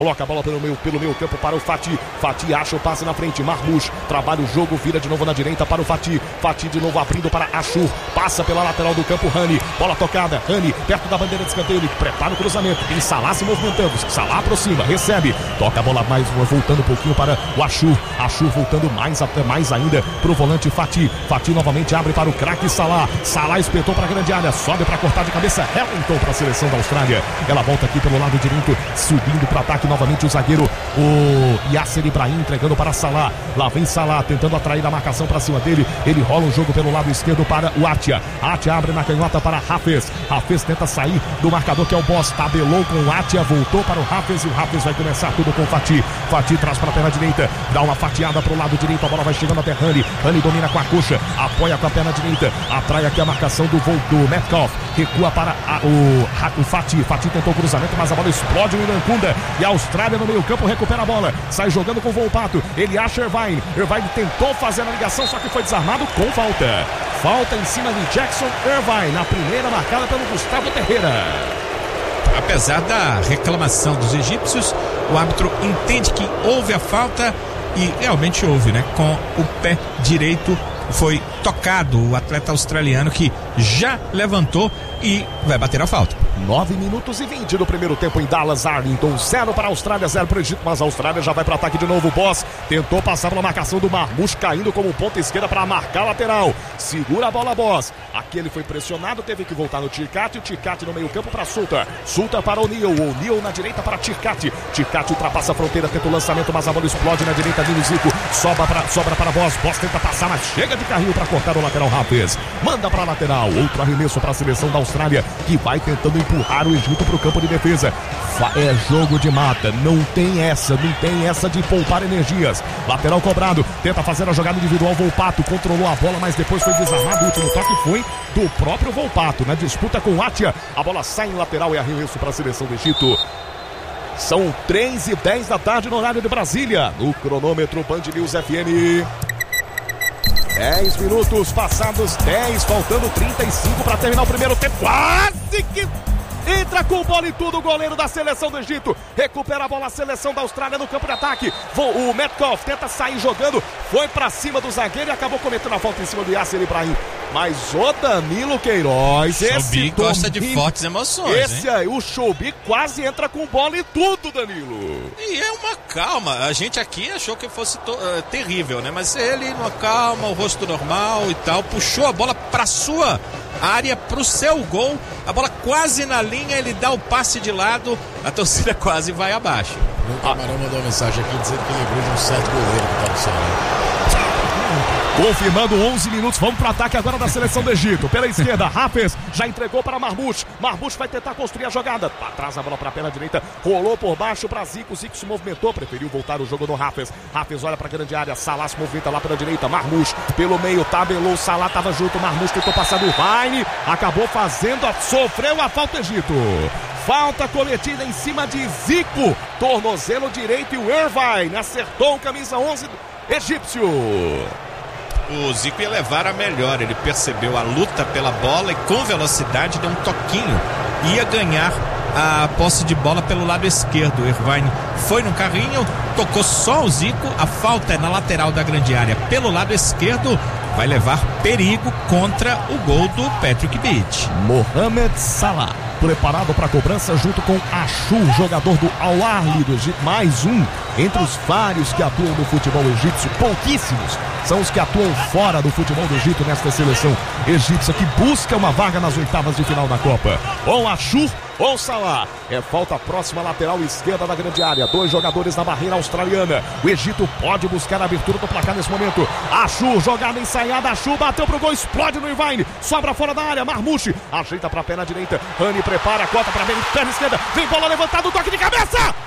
Coloca a bola pelo meio campo para o Fatih. Fatih acha o passe na frente. Marmoush trabalha o jogo, vira de novo na direita para o Fatih. Fatih de novo abrindo para Ashur. Passa pela lateral do campo, Rani. Bola tocada. Rani perto da bandeira de escanteio. Ele prepara o cruzamento. Tem Salah se movimentando. Salah aproxima, recebe. Toca a bola mais uma, voltando um pouquinho para o Ashur. Ashur voltando mais ainda para o volante Fatih. Fatih novamente abre para o craque Salah. Salah espetou para a grande área. Sobe para cortar de cabeça. Hamilton para a seleção da Austrália. Ela volta aqui pelo lado direito, subindo para o ataque. Novamente o zagueiro, o Yasser Ibrahim, entregando para Salah. Lá vem Salah, tentando atrair a marcação para cima dele. Ele rola o jogo pelo lado esquerdo para o Atia. Atia abre na canhota para Hafez. Hafez tenta sair do marcador que é o Boss. Tabelou com o Atia, voltou para o Hafez. E o Hafez vai começar tudo com o Fatih. Fatih traz para a perna direita, dá uma fatiada para o lado direito. A bola vai chegando até Rani. Rani domina com a coxa, apoia com a perna direita. Atrai aqui a marcação do Metcalf. Recua para o Fatih. Fatih tentou o cruzamento, mas a bola explode no Irancunda. E a Austrália no meio campo recupera a bola, sai jogando com o Volpato. Ele acha Irvine tentou fazer a ligação, só que foi desarmado com falta em cima de Jackson Irvine, na primeira marcada pelo Gustavo Ferreira. Apesar da reclamação dos egípcios, o árbitro entende que houve a falta e realmente houve, né? Com o pé direito foi tocado o atleta australiano, que já levantou e vai bater a falta. 9 minutos e 20 do primeiro tempo em Dallas. Arlington 0 para a Austrália, 0 para o Egito, mas a Austrália já vai para o ataque de novo. O Boss tentou passar pela marcação do Marmoush, caindo como ponta esquerda para marcar a lateral. Segura a bola, Boss. Aqui ele foi pressionado, teve que voltar no Tirkati. O Tirkati no meio campo para Sulta. Sulta para o O'Neal na direita para Tirkati. Tirkati ultrapassa a fronteira, tenta o lançamento, mas a bola explode na direita de Zico. Sobra para Boss. Boss tenta passar, mas chega de carrinho para cortar o lateral Hafez. Manda para a lateral. Outro arremesso para a seleção da Austrália, que vai tentando empurrar o Egito para o campo de defesa. É jogo de mata, não tem essa de poupar energias. Lateral cobrado, tenta fazer a jogada individual. Volpato controlou a bola, mas depois foi desarmado. O último toque foi do próprio Volpato, na disputa com o Atia. A bola sai em lateral e arremesso para a seleção do Egito. São 3h10 da tarde no horário de Brasília. No cronômetro Band News FM. 10 minutos passados, 10, faltando 35 para terminar o primeiro tempo. Quase que entra com bola e tudo o goleiro da seleção do Egito. Recupera a bola a seleção da Austrália no campo de ataque. O Metcalf tenta sair jogando, foi para cima do zagueiro e acabou cometendo a falta em cima do Yasser Ibrahim. Mas o Danilo Queiroz, Showbi gosta de fortes emoções. Esse aí, o Showbi quase entra com bola e tudo, Danilo. E é uma calma. A gente aqui achou que fosse terrível, né? Mas ele, numa calma, o rosto normal e tal, puxou a bola para sua área, pro seu gol. A bola quase na linha, ele dá o passe de lado, a torcida quase vai abaixo. O Camarão mandou uma mensagem aqui dizendo que lembrou de um certo goleiro que tá no Ceará. Confirmando 11 minutos, vamos para o ataque agora da seleção do Egito. Pela esquerda, Hafez já entregou para Marmoush. Marmoush vai tentar construir a jogada. Traz a bola para a perna direita, rolou por baixo para Zico. Zico se movimentou, preferiu voltar o jogo no Hafez. Hafez olha para a grande área, Salah se movimenta lá pela direita. Marmoush pelo meio, tabelou, Salah estava junto. Marmoush tentou passar do Vine, acabou sofreu a falta Egito. Falta cometida em cima de Zico, tornozelo direito, e o Irvine acertou o camisa 11 egípcio. O Zico ia levar a melhor, ele percebeu a luta pela bola e com velocidade deu um toquinho, ia ganhar a posse de bola pelo lado esquerdo. O Irvine foi no carrinho, tocou só o Zico, a falta é na lateral da grande área pelo lado esquerdo, vai levar perigo contra o gol do Patrick Beach. Mohamed Salah preparado para a cobrança junto com Ashur, jogador do Al Ahly do Egito, mais um entre os vários que atuam no futebol egípcio. Pouquíssimos são os que atuam fora do futebol do Egito nesta seleção egípcia, que busca uma vaga nas oitavas de final da Copa. Ou Ashur ou Salah. É falta próxima, lateral esquerda da grande área. 2 jogadores na barreira australiana. O Egito pode buscar a abertura do placar nesse momento. Ashur, jogada ensaiada. Ashur bateu pro gol, explode no Irvine. Sobra fora da área. Marmoush ajeita pra perna direita. Rani prepara, cota pra perna esquerda. Vem bola levantada, toque de cabeça.